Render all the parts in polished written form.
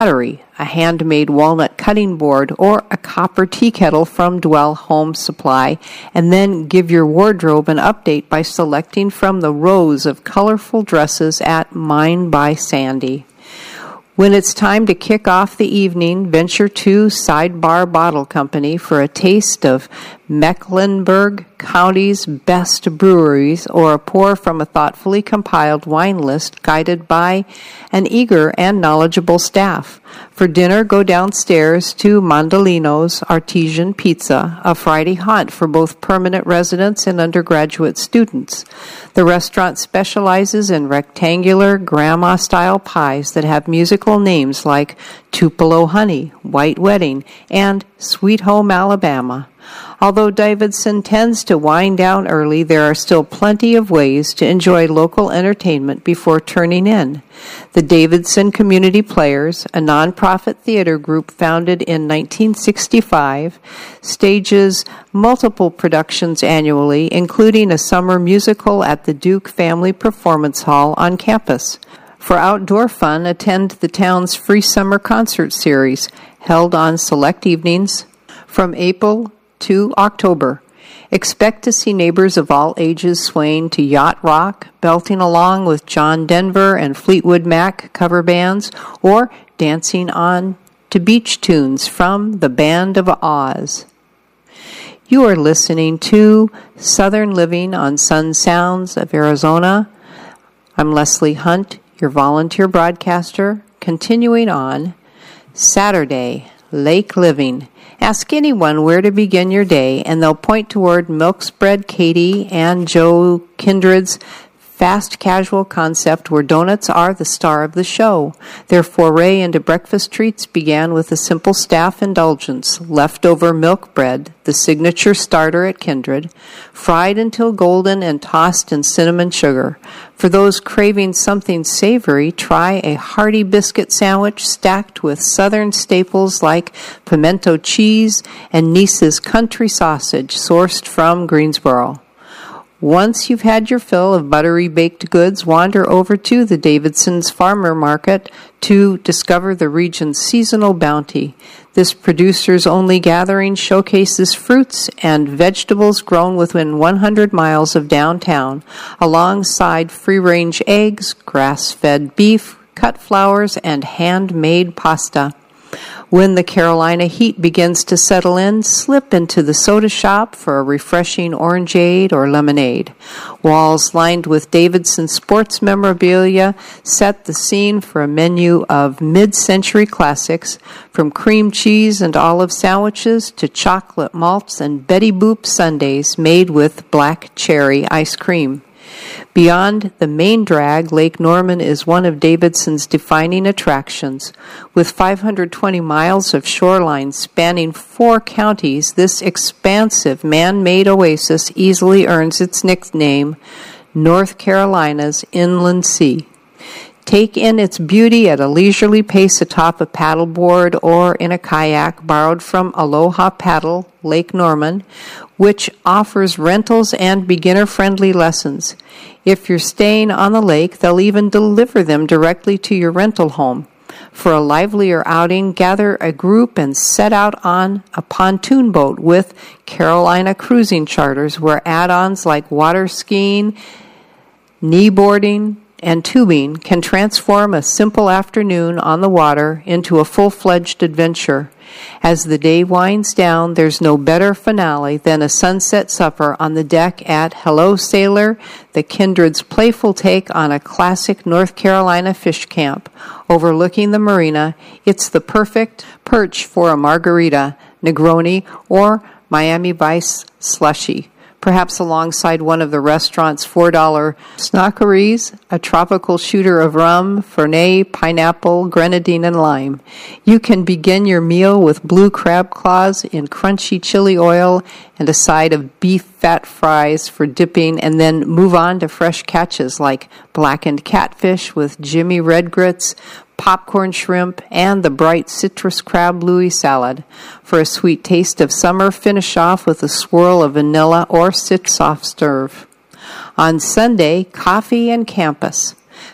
pottery, a handmade walnut cutting board, or a copper tea kettle from Dwell Home Supply, and then give your wardrobe an update by selecting from the rows of colorful dresses at Mine by Sandy. When it's time to kick off the evening, venture to Sidebar Bottle Company for a taste of Mecklenburg County's best breweries or a pour from a thoughtfully compiled wine list guided by an eager and knowledgeable staff. For dinner, go downstairs to Mondolino's Artesian Pizza, a Friday haunt for both permanent residents and undergraduate students. The restaurant specializes in rectangular grandma-style pies that have musical names like Tupelo Honey, White Wedding, and Sweet Home Alabama. Although Davidson tends to wind down early, there are still plenty of ways to enjoy local entertainment before turning in. The Davidson Community Players, a nonprofit theater group founded in 1965, stages multiple productions annually, including a summer musical at the Duke Family Performance Hall on campus. For outdoor fun, attend the town's free summer concert series, held on select evenings from April to October. Expect to see neighbors of all ages swaying to yacht rock, belting along with John Denver and Fleetwood Mac cover bands, or dancing on to beach tunes from the Band of Oz. You are listening to Southern Living on Sun Sounds of Arizona. I'm Leslie Hunt, your volunteer broadcaster. Continuing on, Saturday, Lake Living. Ask anyone where to begin your day, and they'll point toward Milk Spread Katie and Joe Kindred's fast casual concept where donuts are the star of the show. Their foray into breakfast treats began with a simple staff indulgence, leftover milk bread, the signature starter at Kindred, fried until golden and tossed in cinnamon sugar. For those craving something savory, try a hearty biscuit sandwich stacked with southern staples like pimento cheese and Nice's country sausage sourced from Greensboro. Once you've had your fill of buttery baked goods, wander over to the Davidson's Farmer Market to discover the region's seasonal bounty. This producer's-only gathering showcases fruits and vegetables grown within 100 miles of downtown, alongside free-range eggs, grass-fed beef, cut flowers, and handmade pasta. When the Carolina heat begins to settle in, slip into the soda shop for a refreshing orangeade or lemonade. Walls lined with Davidson sports memorabilia set the scene for a menu of mid-century classics, from cream cheese and olive sandwiches to chocolate malts and Betty Boop sundaes made with black cherry ice cream. Beyond the main drag, Lake Norman is one of Davidson's defining attractions. With 520 miles of shoreline spanning 4 counties, this expansive man-made oasis easily earns its nickname, North Carolina's Inland Sea. Take in its beauty at a leisurely pace atop a paddleboard or in a kayak borrowed from Aloha Paddle, Lake Norman, which offers rentals and beginner-friendly lessons. If you're staying on the lake, they'll even deliver them directly to your rental home. For a livelier outing, gather a group and set out on a pontoon boat with Carolina Cruising Charters, where add-ons like water skiing, kneeboarding, and tubing can transform a simple afternoon on the water into a full-fledged adventure. As the day winds down, there's no better finale than a sunset supper on the deck at Hello Sailor, the Kindred's playful take on a classic North Carolina fish camp. Overlooking the marina, it's the perfect perch for a margarita, Negroni, or Miami Vice slushie. Perhaps alongside one of the restaurant's $4 snockeries, a tropical shooter of rum, Fernet, pineapple, grenadine, and lime. You can begin your meal with blue crab claws in crunchy chili oil and a side of beef fat fries for dipping, and then move on to fresh catches like blackened catfish with Jimmy red grits, popcorn shrimp, and the bright citrus crab Louis salad. For a sweet taste of summer, finish off with a swirl of vanilla or soft serve. On Sunday, coffee and campus.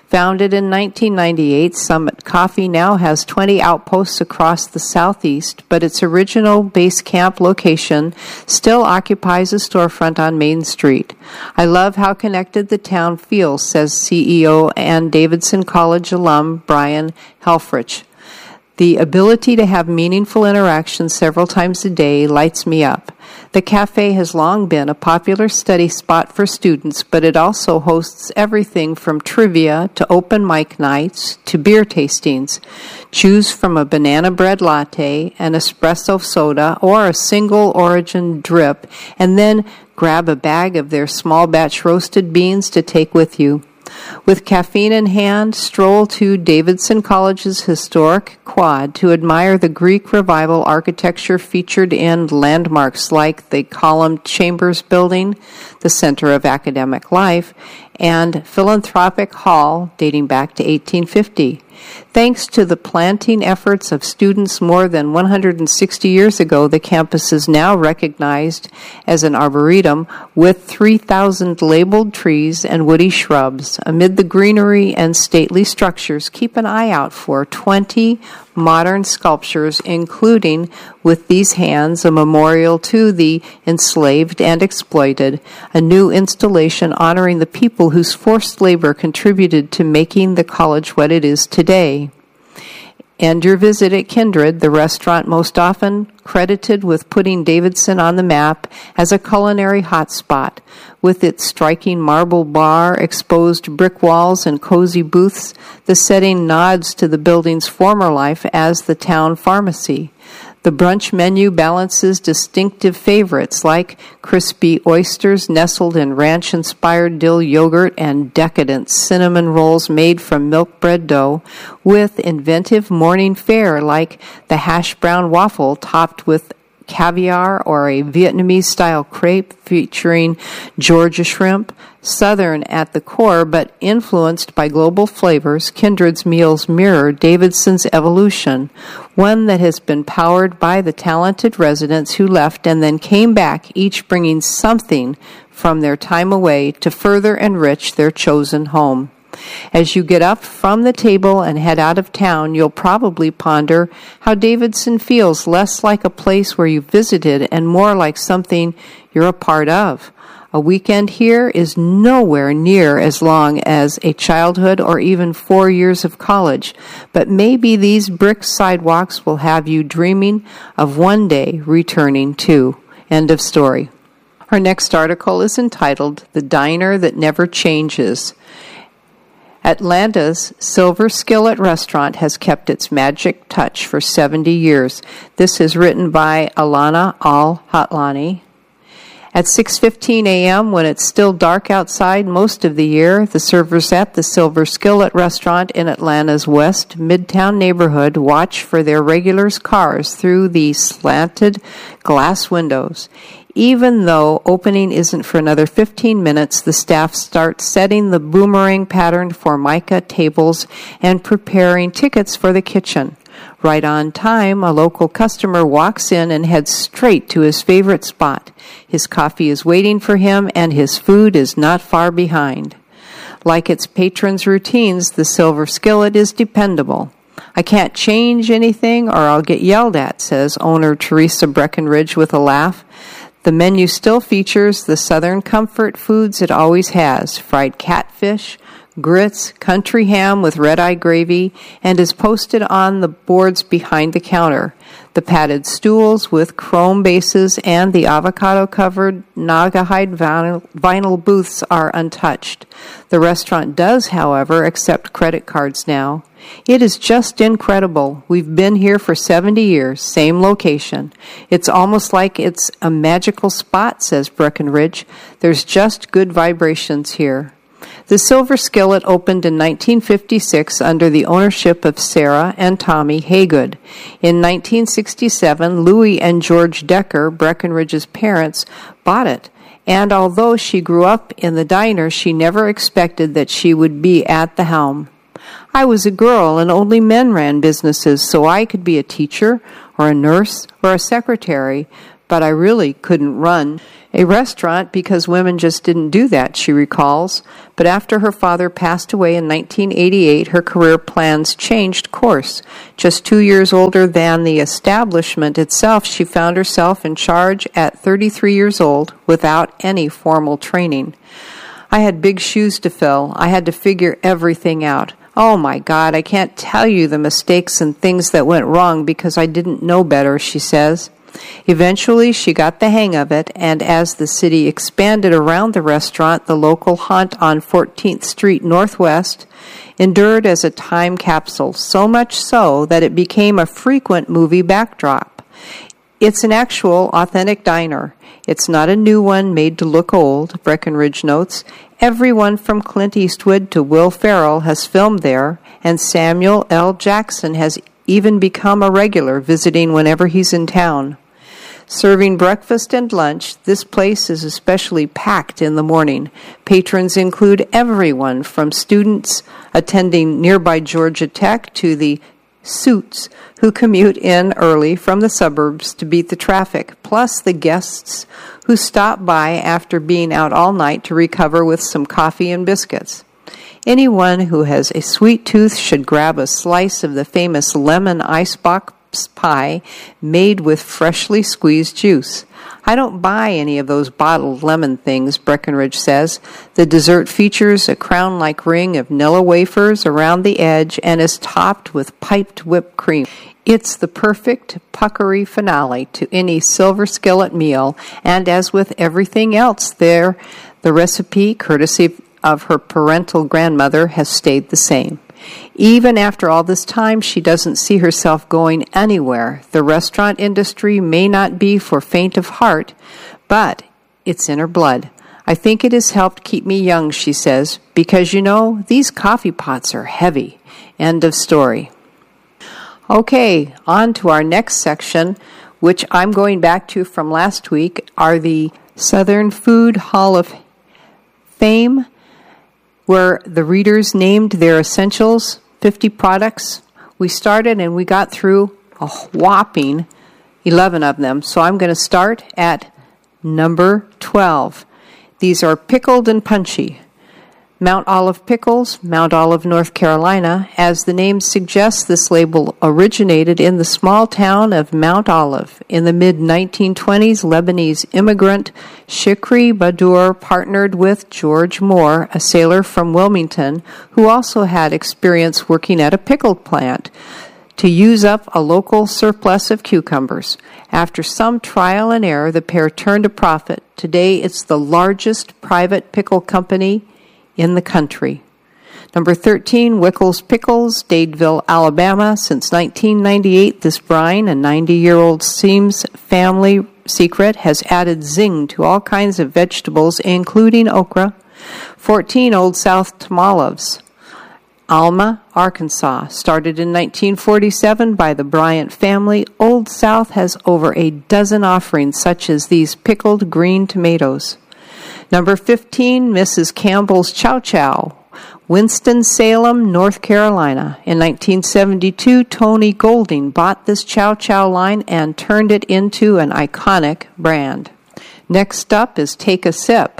Founded in 1998, Summit Coffee now has 20 outposts across the southeast, but its original base camp location still occupies a storefront on Main Street. I love how connected the town feels, says CEO and Davidson College alum Brian Helfrich. The ability to have meaningful interactions several times a day lights me up. The cafe has long been a popular study spot for students, but it also hosts everything from trivia to open mic nights to beer tastings. Choose from a banana bread latte, an espresso soda, or a single origin drip, and then grab a bag of their small batch roasted beans to take with you. With caffeine in hand, stroll to Davidson College's historic quad to admire the Greek Revival architecture featured in landmarks like the columned Chambers Building, the Center of Academic Life, and Philanthropic Hall dating back to 1850. Thanks to the planting efforts of students more than 160 years ago, the campus is now recognized as an arboretum with 3,000 labeled trees and woody shrubs. Amid the greenery and stately structures, keep an eye out for 20 modern sculptures, including With These Hands, a memorial to the enslaved and exploited, a new installation honoring the people whose forced labor contributed to making the college what it is today. And your visit at Kindred, the restaurant most often credited with putting Davidson on the map as a culinary hotspot. With its striking marble bar, exposed brick walls, and cozy booths, the setting nods to the building's former life as the town pharmacy. The brunch menu balances distinctive favorites like crispy oysters nestled in ranch-inspired dill yogurt and decadent cinnamon rolls made from milk bread dough, with inventive morning fare like the hash brown waffle topped with caviar or a Vietnamese-style crepe featuring Georgia shrimp. Southern at the core, but influenced by global flavors, Kindred's meals mirror Davidson's evolution, one that has been powered by the talented residents who left and then came back, each bringing something from their time away to further enrich their chosen home. As you get up from the table and head out of town, you'll probably ponder how Davidson feels less like a place where you visited and more like something you're a part of. A weekend here is nowhere near as long as a childhood or even 4 years of college, but maybe these brick sidewalks will have you dreaming of one day returning to. End of story. Our next article is entitled The Diner That Never Changes. Atlanta's Silver Skillet restaurant has kept its magic touch for 70 years. This is written by Alana Al-Hatlani. At 6:15 a.m., when it's still dark outside most of the year, the servers at the Silver Skillet restaurant in Atlanta's West Midtown neighborhood watch for their regulars' cars through the slanted glass windows. Even though opening isn't for another 15 minutes, the staff starts setting the boomerang-patterned Formica tables and preparing tickets for the kitchen. Right on time, a local customer walks in and heads straight to his favorite spot. His coffee is waiting for him, and his food is not far behind. Like its patrons' routines, the Silver Skillet is dependable. I can't change anything or I'll get yelled at, says owner Teresa Breckenridge with a laugh. The menu still features the Southern comfort foods it always has: fried catfish, grits, country ham with red-eye gravy, and is posted on the boards behind the counter. The padded stools with chrome bases and the avocado-covered Naugahyde vinyl booths are untouched. The restaurant does, however, accept credit cards now. It is just incredible. We've been here for 70 years, same location. It's almost like it's a magical spot, says Breckenridge. There's just good vibrations here. The Silver Skillet opened in 1956 under the ownership of Sarah and Tommy Haygood. In 1967, Louis and George Decker, Breckenridge's parents, bought it. And although she grew up in the diner, she never expected that she would be at the helm. I was a girl and only men ran businesses, so I could be a teacher or a nurse or a secretary, but I really couldn't run A restaurant because women just didn't do that, she recalls. But after her father passed away in 1988, her career plans changed course. Just 2 years older than the establishment itself, she found herself in charge at 33 years old without any formal training. I had big shoes to fill. I had to figure everything out. Oh my God, I can't tell you the mistakes and things that went wrong because I didn't know better, she says. Eventually, she got the hang of it, and as the city expanded around the restaurant, the local haunt on 14th Street Northwest endured as a time capsule, so much so that it became a frequent movie backdrop. It's an actual, authentic diner. It's not a new one made to look old, Breckenridge notes. Everyone from Clint Eastwood to Will Ferrell has filmed there, and Samuel L. Jackson has even become a regular, visiting whenever he's in town. Serving breakfast and lunch, this place is especially packed in the morning. Patrons include everyone from students attending nearby Georgia Tech to the suits who commute in early from the suburbs to beat the traffic, plus the guests who stop by after being out all night to recover with some coffee and biscuits. Anyone who has a sweet tooth should grab a slice of the famous lemon icebox pie made with freshly squeezed juice. I don't buy any of those bottled lemon things, Breckenridge says. The dessert features a crown-like ring of Nilla wafers around the edge and is topped with piped whipped cream. It's the perfect puckery finale to any silver skillet meal, and as with everything else there, the recipe, courtesy of her parental grandmother, has stayed the same. Even after all this time, she doesn't see herself going anywhere. The restaurant industry may not be for faint of heart, but it's in her blood. I think it has helped keep me young, she says, because, these coffee pots are heavy. End of story. Okay, on to our next section, which I'm going back to from last week, are the Southern Food Hall of Fame, where the readers named their essentials, 50 products. We started and we got through a whopping 11 of them. So I'm going to start at number 12. These are pickled and punchy. Mount Olive Pickles, Mount Olive, North Carolina. As the name suggests, this label originated in the small town of Mount Olive. In the mid-1920s, Lebanese immigrant Shikri Badur partnered with George Moore, a sailor from Wilmington, who also had experience working at a pickle plant, to use up a local surplus of cucumbers. After some trial and error, the pair turned a profit. Today, it's the largest private pickle company in the country. Number 13, Wickles Pickles, Dadeville, Alabama. Since 1998, this brine, a 90-year-old Seams family secret, has added zing to all kinds of vegetables, including okra. 14, Old South Tamales, Alma, Arkansas. Started in 1947 by the Bryant family, Old South has over a dozen offerings, such as these pickled green tomatoes. Number 15, Mrs. Campbell's Chow Chow, Winston-Salem, North Carolina. In 1972, Tony Golding bought this Chow Chow line and turned it into an iconic brand. Next up is Take a Sip.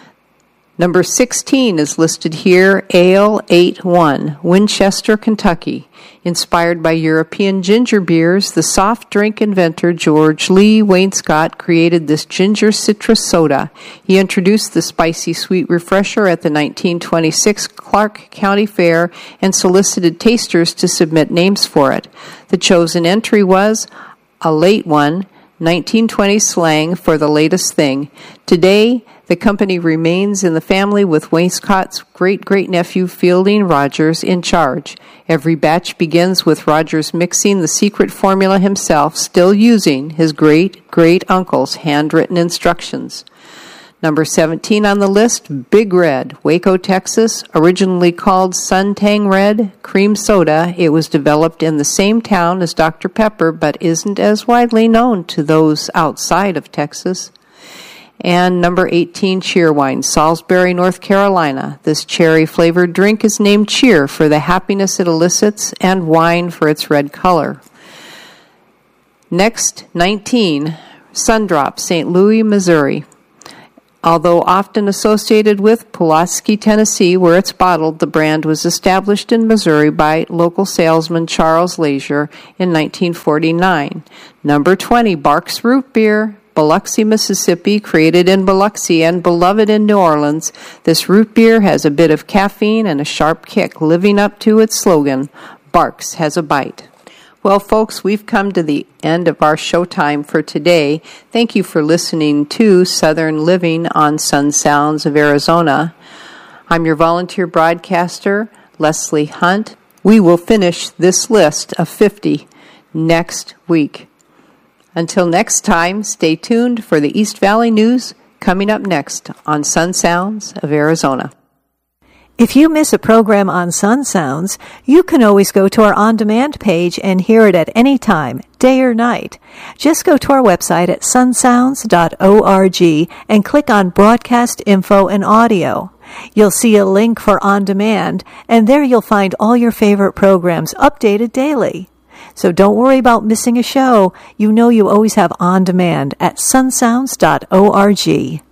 Number 16 is listed here, Ale 8-1, Winchester, Kentucky. Inspired by European ginger beers, the soft drink inventor George Lee Wainscott created this ginger citrus soda. He introduced the spicy sweet refresher at the 1926 Clark County Fair and solicited tasters to submit names for it. The chosen entry was a late one, 1920 slang for the latest thing. Today, the company remains in the family with Wainscott's great-great-nephew Fielding Rogers in charge. Every batch begins with Rogers mixing the secret formula himself, still using his great-great-uncle's handwritten instructions. Number 17 on the list, Big Red, Waco, Texas. Originally called Suntang Red Cream Soda, it was developed in the same town as Dr. Pepper, but isn't as widely known to those outside of Texas. And number 18, Cheerwine, Salisbury, North Carolina. This cherry-flavored drink is named Cheer for the happiness it elicits and wine for its red color. Next, 19, Sundrop, St. Louis, Missouri. Although often associated with Pulaski, Tennessee, where it's bottled, the brand was established in Missouri by local salesman Charles Leisure in 1949. Number 20, Barks Root Beer, Biloxi, Mississippi, created in Biloxi and beloved in New Orleans. This root beer has a bit of caffeine and a sharp kick, living up to its slogan, Barks has a bite. Well, folks, we've come to the end of our showtime for today. Thank you for listening to Southern Living on Sun Sounds of Arizona. I'm your volunteer broadcaster, Leslie Hunt. We will finish this list of 50 next week. Until next time, stay tuned for the East Valley News coming up next on Sun Sounds of Arizona. If you miss a program on Sun Sounds, you can always go to our on-demand page and hear it at any time, day or night. Just go to our website at sunsounds.org and click on Broadcast Info and Audio. You'll see a link for On Demand, and there you'll find all your favorite programs updated daily. So don't worry about missing a show. You know you always have On Demand at sunsounds.org.